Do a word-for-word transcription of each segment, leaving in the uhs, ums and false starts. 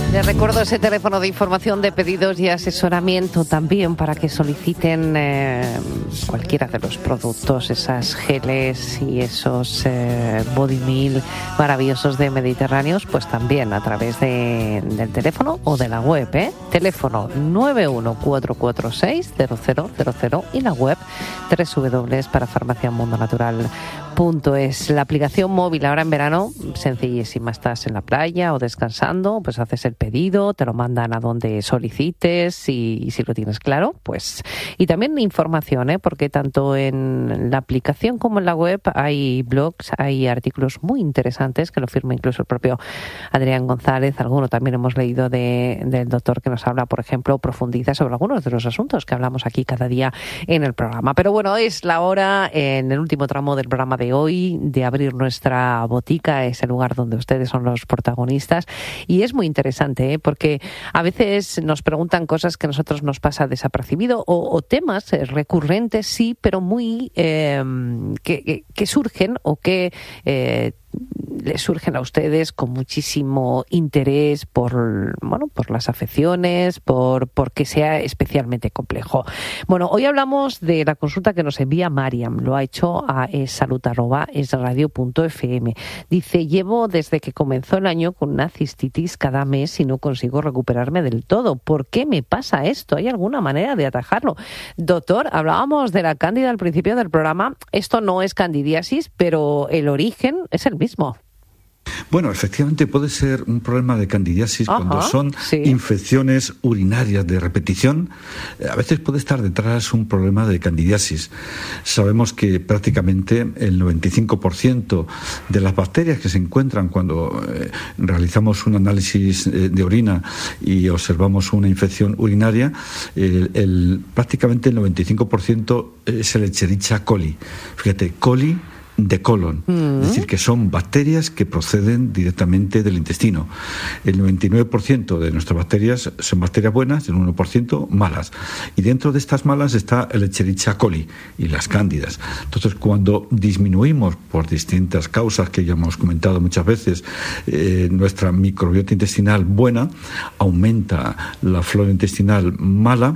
Les recuerdo ese teléfono de información de pedidos y asesoramiento también para que soliciten eh, cualquiera de los productos, esas geles y esos eh, body meal maravillosos de Mediterráneos, pues también a través de, del teléfono o de la web, ¿eh? Teléfono nueve uno cuatro cuatro seis cero cero cero cero y la web doble u doble u doble u para farmacia mundo natural punto es. La aplicación móvil ahora en verano, sencillísima, estás en la playa o descansando, pues haces el pedido, te lo mandan a donde solicites y, y si lo tienes claro, pues... Y también información, ¿eh? Porque tanto en la aplicación como en la web hay blogs, hay artículos muy interesantes que lo firma incluso el propio Adrián González. Alguno también hemos leído de, del doctor que nos habla, por ejemplo, profundiza sobre algunos de los asuntos que hablamos aquí cada día en el programa. Pero bueno, es la hora, en el último tramo del programa de hoy, de abrir nuestra botica, ese lugar donde ustedes son los protagonistas. Y es muy interesante, ¿eh? Porque a veces nos preguntan cosas que a nosotros nos pasa desapercibido o, o temas recurrentes, sí, pero muy eh, que, que, que surgen o que eh, les surgen a ustedes con muchísimo interés por, bueno, por las afecciones, por porque sea especialmente complejo. Bueno, hoy hablamos de la consulta que nos envía Mariam, lo ha hecho a salud arroba es radio punto f m. Dice: llevo desde que comenzó el año con una cistitis cada mes y no consigo recuperarme del todo. ¿Por qué me pasa esto? ¿Hay alguna manera de atajarlo? Doctor, hablábamos de la cándida al principio del programa. Esto no es candidiasis, pero el origen es el mismo. Bueno, efectivamente puede ser un problema de candidiasis. Ajá, cuando son sí. infecciones urinarias de repetición. A veces puede estar detrás un problema de candidiasis. Sabemos que prácticamente el noventa y cinco por ciento de las bacterias que se encuentran cuando eh, realizamos un análisis eh, de orina y observamos una infección urinaria, el, el, prácticamente el noventa y cinco por ciento es el Escherichia coli. Fíjate, coli de colon, mm. es decir, que son bacterias que proceden directamente del intestino. El noventa y nueve por ciento de nuestras bacterias son bacterias buenas, el uno por ciento malas. Y dentro de estas malas está el Escherichia coli y las cándidas. Entonces, cuando disminuimos por distintas causas que ya hemos comentado muchas veces, eh, nuestra microbiota intestinal buena, aumenta la flora intestinal mala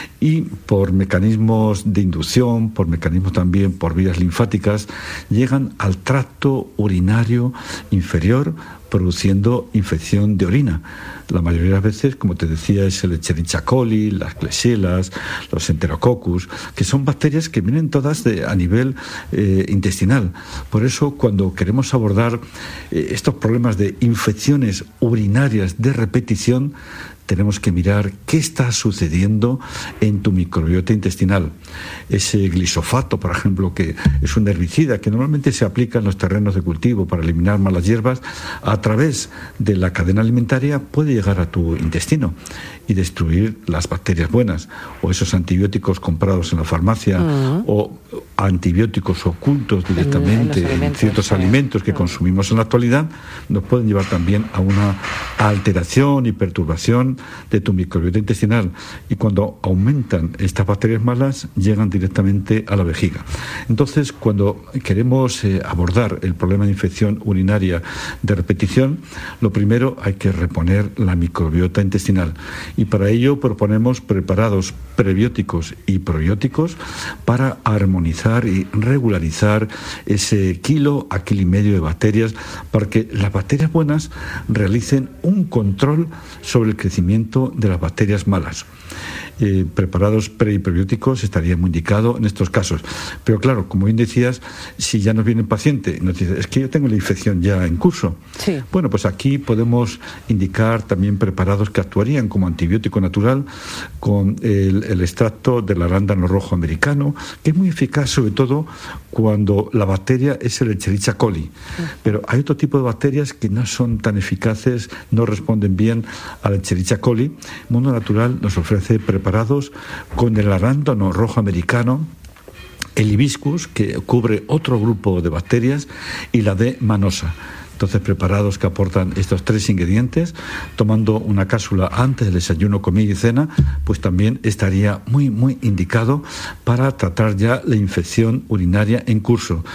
y por mecanismos de inducción, por mecanismos también por vías linfáticas, llegan al tracto urinario inferior produciendo infección de orina. La mayoría de las veces, como te decía, es el Escherichia coli, las Klebsiellas, los Enterococcus, que son bacterias que vienen todas de, a nivel eh, intestinal. Por eso, cuando queremos abordar eh, estos problemas de infecciones urinarias de repetición, tenemos que mirar qué está sucediendo en tu microbiota intestinal. Ese glisofato, por ejemplo, que es un herbicida que normalmente se aplica en los terrenos de cultivo para eliminar malas hierbas, a través de la cadena alimentaria puede llegar a tu intestino y destruir las bacterias buenas, o esos antibióticos comprados en la farmacia, uh-huh. o antibióticos ocultos directamente en, en ciertos sí. alimentos que uh-huh. consumimos en la actualidad, nos pueden llevar también a una alteración y perturbación de tu microbiota intestinal, y cuando aumentan estas bacterias malas llegan directamente a la vejiga. Entonces, cuando queremos eh, abordar el problema de infección urinaria de repetición, lo primero hay que reponer la microbiota intestinal, y para ello proponemos preparados prebióticos y probióticos para armonizar y regularizar ese kilo a kilo y medio de bacterias, para que las bacterias buenas realicen un control sobre el crecimiento de las bacterias malas. Eh, preparados pre y prebióticos estaría muy indicado en estos casos. Pero claro, como bien decías, si ya nos viene el paciente y nos dice: es que yo tengo la infección ya en curso, sí. bueno, pues aquí podemos indicar también preparados que actuarían como antibiótico natural con el, el extracto del arándano rojo americano, que es muy eficaz sobre todo cuando la bacteria es el Escherichia coli. Sí. Pero hay otro tipo de bacterias que no son tan eficaces, no responden bien al Escherichia coli. Mundo Natural nos ofrece preparados con el arándano rojo americano, el hibiscus, que cubre otro grupo de bacterias, y la D. manosa. Entonces, preparados que aportan estos tres ingredientes, tomando una cápsula antes del desayuno, comida y cena, pues también estaría muy, muy indicado para tratar ya la infección urinaria en curso.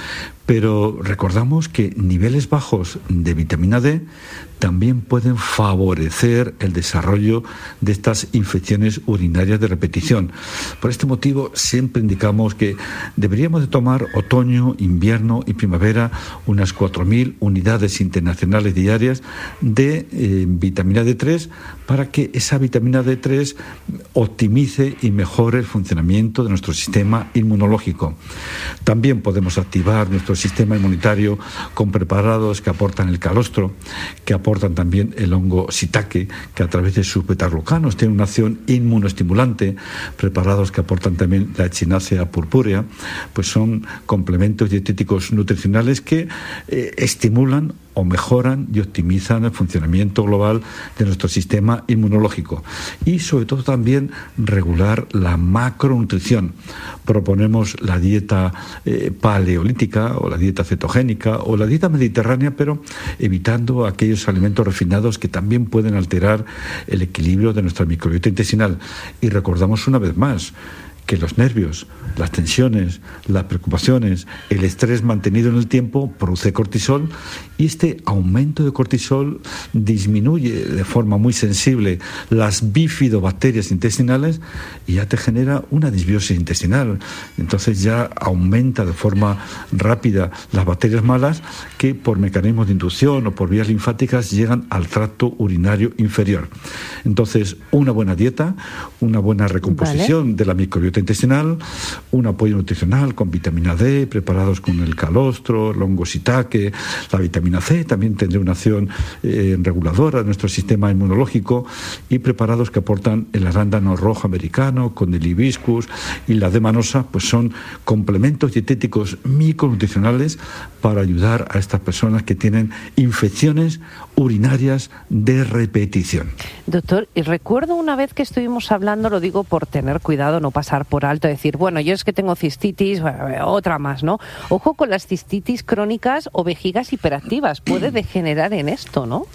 Pero recordamos que niveles bajos de vitamina D también pueden favorecer el desarrollo de estas infecciones urinarias de repetición. Por este motivo, siempre indicamos que deberíamos de tomar otoño, invierno y primavera unas cuatro mil unidades internacionales diarias de eh, vitamina D tres para que esa vitamina D tres optimice y mejore el funcionamiento de nuestro sistema inmunológico. También podemos activar nuestro sistema inmunitario con preparados que aportan el calostro, que aportan también el hongo shiitake, que a través de sus betaglucanos tiene una acción inmunoestimulante, preparados que aportan también la echinacea purpúrea, pues son complementos dietéticos nutricionales que eh, estimulan o mejoran y optimizan el funcionamiento global de nuestro sistema inmunológico y sobre todo también regular la macronutrición. Proponemos la dieta eh, paleolítica o la dieta cetogénica o la dieta mediterránea, pero evitando aquellos alimentos refinados que también pueden alterar el equilibrio de nuestra microbiota intestinal. Y recordamos una vez más que los nervios, las tensiones, las preocupaciones, el estrés mantenido en el tiempo produce cortisol y este aumento de cortisol disminuye de forma muy sensible las bifidobacterias intestinales y ya te genera una disbiosis intestinal. Entonces ya aumenta de forma rápida las bacterias malas que por mecanismos de inducción o por vías linfáticas llegan al tracto urinario inferior. Entonces, una buena dieta, una buena recomposición vale. de la microbiota intestinal, un apoyo nutricional con vitamina D, preparados con el calostro, el hongo shiitake, la vitamina C, también tendrá una acción eh, reguladora de nuestro sistema inmunológico, y preparados que aportan el arándano rojo americano con el hibiscus y la D-manosa, pues son complementos dietéticos micronutricionales para ayudar a estas personas que tienen infecciones urinarias de repetición. Doctor, y recuerdo una vez que estuvimos hablando, lo digo por tener cuidado, no pasar por alto, decir, bueno, yo es que tengo cistitis, otra más, ¿no? Ojo con las cistitis crónicas o vejigas hiperactivas, puede degenerar en esto, ¿no?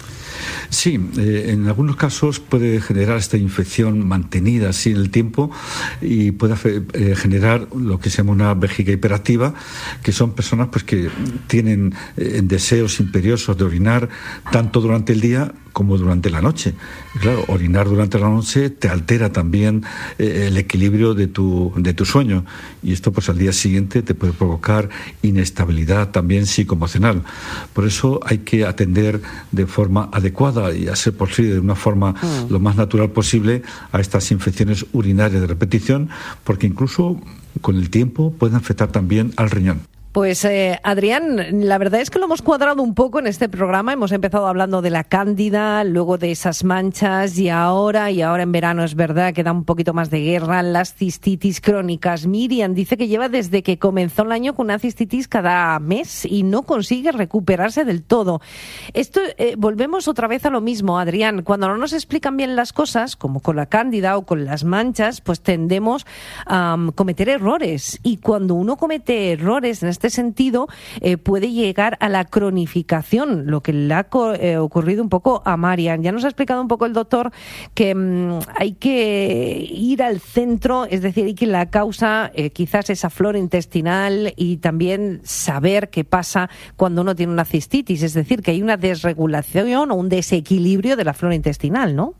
Sí, eh, en algunos casos puede generar esta infección mantenida así en el tiempo y puede eh, generar lo que se llama una vejiga hiperactiva, que son personas pues que tienen eh, deseos imperiosos de orinar tanto durante el día como durante la noche. Y claro, orinar durante la noche te altera también eh, el equilibrio de tu, de tu sueño, y esto pues al día siguiente te puede provocar inestabilidad también psicoemocional. Por eso hay que atender de forma adecuada y a ser posible de una forma mm. lo más natural posible a estas infecciones urinarias de repetición, porque incluso con el tiempo pueden afectar también al riñón. Pues eh, Adrián, la verdad es que lo hemos cuadrado un poco en este programa. Hemos empezado hablando de la cándida, luego de esas manchas y ahora, y ahora en verano es verdad que da un poquito más de guerra, las cistitis crónicas. Miriam dice que lleva desde que comenzó el año con una cistitis cada mes y no consigue recuperarse del todo. Esto eh, volvemos otra vez a lo mismo, Adrián. Cuando no nos explican bien las cosas, como con la cándida o con las manchas, pues tendemos a um, cometer errores. Y cuando uno comete errores en este sentido, eh, puede llegar a la cronificación, lo que le ha co- eh, ocurrido un poco a Marian. Ya nos ha explicado un poco el doctor que mmm, hay que ir al centro, es decir, hay que la causa eh, quizás esa flora intestinal y también saber qué pasa cuando uno tiene una cistitis, es decir, que hay una desregulación o un desequilibrio de la flora intestinal, ¿no?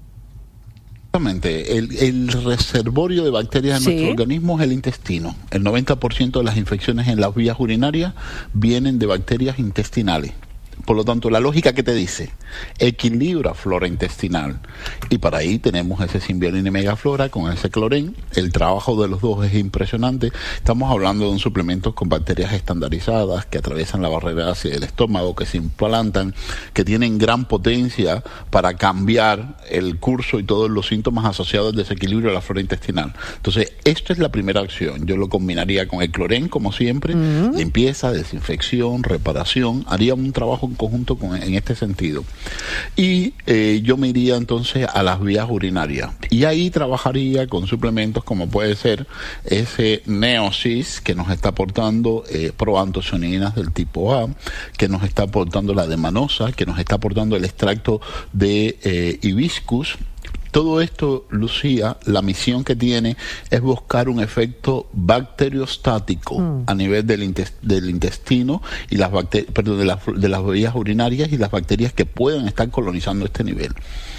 Exactamente. El, el reservorio de bacterias en ¿Sí? nuestro organismo es el intestino. El noventa por ciento de las infecciones en las vías urinarias vienen de bacterias intestinales. Por lo tanto, la lógica que te dice, equilibra flora intestinal. Y para ahí tenemos ese Symbiolin y Megaflora con ese clorén. El trabajo de los dos es impresionante. Estamos hablando de un suplemento con bacterias estandarizadas que atraviesan la barrera ácida del estómago, que se implantan, que tienen gran potencia para cambiar el curso y todos los síntomas asociados al desequilibrio de la flora intestinal. Entonces, esto es la primera acción. Yo lo combinaría con el clorén, como siempre, uh-huh. limpieza, desinfección, reparación. Haría un trabajo en conjunto con, en este sentido. Y eh, yo me iría entonces a las vías urinarias. Y ahí trabajaría con suplementos como puede ser ese Neosis, que nos está aportando eh, proantocianinas del tipo A, que nos está aportando la D-manosa, que nos está aportando el extracto de eh, hibiscus. todo esto, Lucía, la misión que tiene es buscar un efecto bacteriostático mm. a nivel del, intest- del intestino y las bacterias, perdón, de las, de las vías urinarias y las bacterias que puedan estar colonizando este nivel.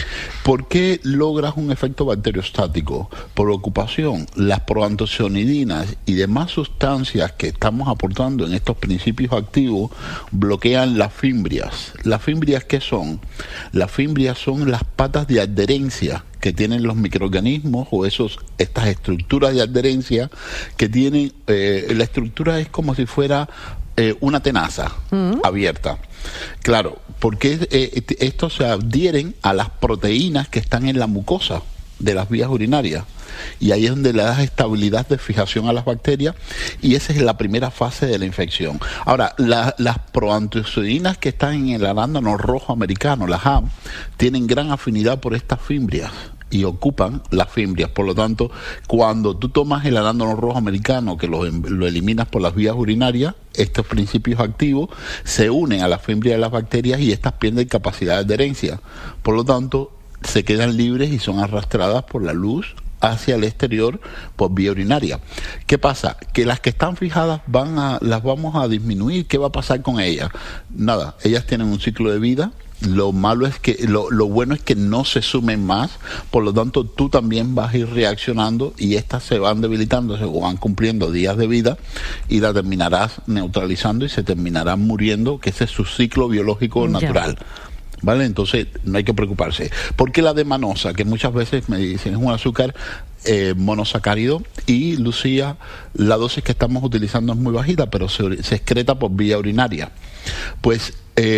¿Por qué logras un efecto bacteriostático? Por ocupación, las proantocianidinas y demás sustancias que estamos aportando en estos principios activos bloquean las fimbrias. ¿Las fimbrias qué son? Las fimbrias son las patas de adherencia que tienen los microorganismos o esos estas estructuras de adherencia que tienen, eh, la estructura es como si fuera eh, una tenaza mm. abierta. Claro, porque eh, estos se adhieren a las proteínas que están en la mucosa de las vías urinarias. Y ahí es donde le das estabilidad de fijación a las bacterias y esa es la primera fase de la infección. Ahora, la, las proantocianidinas que están en el arándano rojo americano, las A M, tienen gran afinidad por estas fimbrias y ocupan las fimbrias. Por lo tanto, cuando tú tomas el arándano rojo americano, que lo, lo eliminas por las vías urinarias, estos principios activos se unen a las fimbrias de las bacterias y estas pierden capacidad de adherencia. Por lo tanto, se quedan libres y son arrastradas por la luz hacia el exterior por vía urinaria. ¿Qué pasa? Que las que están fijadas van a, las vamos a disminuir. ¿Qué va a pasar con ellas? Nada, ellas tienen un ciclo de vida. Lo malo es que, lo, lo bueno es que no se sumen más, por lo tanto tú también vas a ir reaccionando y estas se van debilitando, se van cumpliendo días de vida y la terminarás neutralizando y se terminarán muriendo, que ese es su ciclo biológico natural. Ya. ¿Vale? Entonces no hay que preocuparse. ¿Por qué la D-manosa? Que muchas veces me dicen es un azúcar eh, monosacárido y, Lucía, la dosis que estamos utilizando es muy bajita, pero se, se excreta por vía urinaria. Pues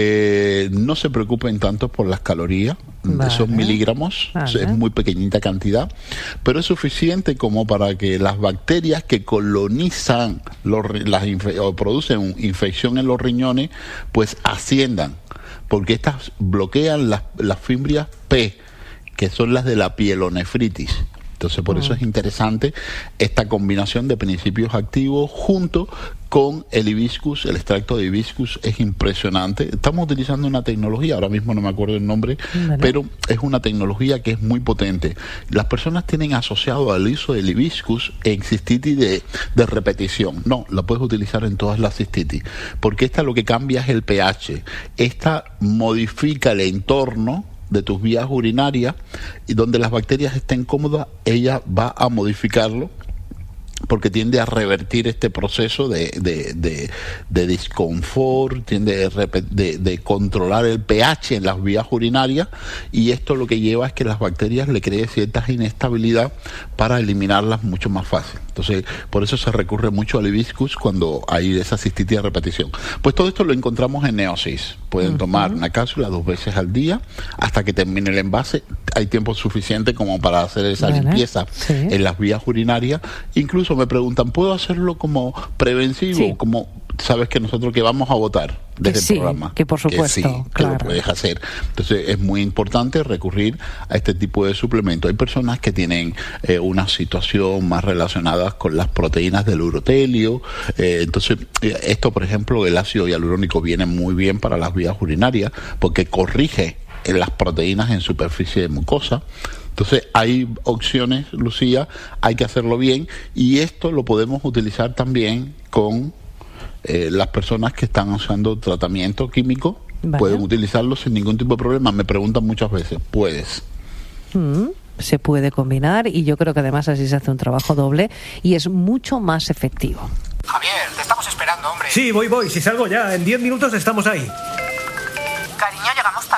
eh, no se preocupen tanto por las calorías, vale. Esos miligramos, vale. Es muy pequeñita cantidad, pero es suficiente como para que las bacterias que colonizan los, las infe- o producen infección en los riñones, pues asciendan. Porque estas bloquean las, las fimbrias P, que son las de la pielonefritis. Entonces, por mm. eso es interesante esta combinación de principios activos junto con el hibiscus. El extracto de hibiscus es impresionante. Estamos utilizando una tecnología, ahora mismo no me acuerdo el nombre, vale. Pero es una tecnología que es muy potente. Las personas tienen asociado al uso del hibiscus en cistitis de, de repetición. No, la puedes utilizar en todas las cistitis, porque esta lo que cambia es el pH. Esta modifica el entorno de tus vías urinarias y donde las bacterias estén cómodas, ella va a modificarlo porque tiende a revertir este proceso de, de, de, de disconfort, tiende de, de, de controlar el pH en las vías urinarias y esto lo que lleva es que las bacterias le creen cierta inestabilidad para eliminarlas mucho más fácil. Entonces, por eso se recurre mucho al hibiscus cuando hay esa cistitis de repetición. Pues todo esto lo encontramos en Neosis. Pueden uh-huh. tomar una cápsula dos veces al día hasta que termine el envase. Hay tiempo suficiente como para hacer esa ¿Vale? limpieza sí. en las vías urinarias. Incluso me preguntan, ¿puedo hacerlo como preventivo? Sí. Como sabes que nosotros que vamos a votar desde sí, el programa. Que por supuesto, que sí, claro. que lo puedes hacer. Entonces es muy importante recurrir a este tipo de suplementos. Hay personas que tienen eh, una situación más relacionada con las proteínas del urotelio. Eh, entonces eh, esto, por ejemplo, el ácido hialurónico viene muy bien para las vías urinarias porque corrige eh, las proteínas en superficie de mucosa. Entonces hay opciones, Lucía, hay que hacerlo bien y esto lo podemos utilizar también con eh, las personas que están usando tratamiento químico. Vale. Pueden utilizarlo sin ningún tipo de problema. Me preguntan muchas veces, ¿puedes? Mm, se puede combinar y yo creo que además así se hace un trabajo doble y es mucho más efectivo. Javier, te estamos esperando, hombre. Sí, voy, voy. Si salgo ya, en diez minutos estamos ahí.